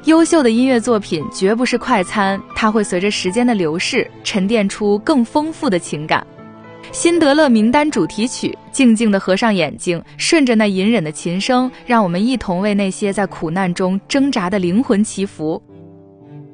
优秀的音乐作品绝不是快餐，它会随着时间的流逝沉淀出更丰富的情感。辛德勒名单主题曲，静静地合上眼睛，顺着那隐忍的琴声，让我们一同为那些在苦难中挣扎的灵魂祈福。